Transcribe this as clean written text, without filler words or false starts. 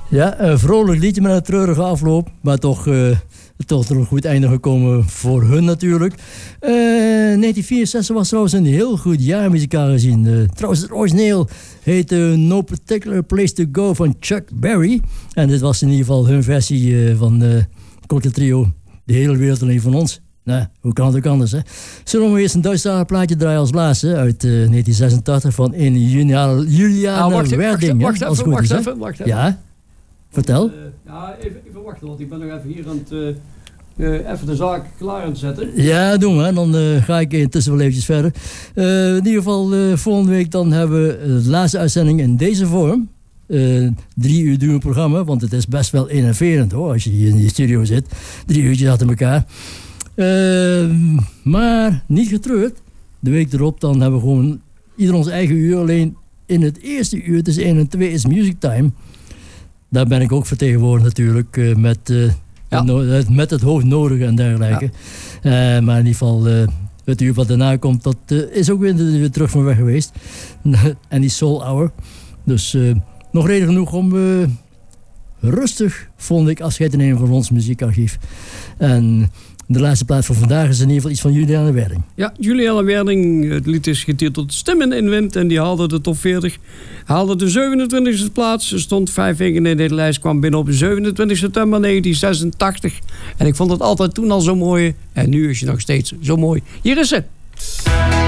Ja, een vrolijk liedje met een treurige afloop. Maar toch er een goed einde gekomen voor hun natuurlijk. 1964 was trouwens een heel goed jaar muzikaal gezien. Trouwens, het origineel heette No Particular Place to Go van Chuck Berry. En dit was in ieder geval hun versie van Cocktail Trio. De hele wereld alleen van ons. Nou, hoe kan het ook anders, hè? Zullen we eerst een Duitsstalig plaatje draaien als laatste uit 1986 van een Juliana Werding. Wacht even. Ja, vertel. Even wachten, want ik ben nog even hier aan het... even de zaak klaar aan het zetten. Ja, doen we. Dan ga ik intussen wel eventjes verder. In ieder geval, volgende week dan hebben we de laatste uitzending in deze vorm. 3 uur doen we programma, want het is best wel enerverend hoor, als je hier in die studio zit. 3 uurtjes achter elkaar. Maar niet getreurd. De week erop dan hebben we gewoon ieder ons eigen uur. Alleen in het eerste uur tussen 1 en 2 is Music Time. Daar ben ik ook vertegenwoordigd natuurlijk met het hoognodige en dergelijke. Ja. Maar in ieder geval het uur wat daarna komt, dat is ook weer terug van weg geweest. En die Soul Hour. Dus nog reden genoeg om rustig, vond ik, afscheid te nemen van ons muziekarchief. En de laatste plaat voor vandaag is in ieder geval iets van Juliana Werding. Ja, Juliana Werding. Het lied is getiteld Stemmen in Wind. En die haalde de top 40. Haalde de 27e plaats. Ze stond 5 weken in de lijst. Kwam binnen op 27 september 1986. En ik vond het altijd toen al zo mooi. En nu is je nog steeds zo mooi. Hier is ze.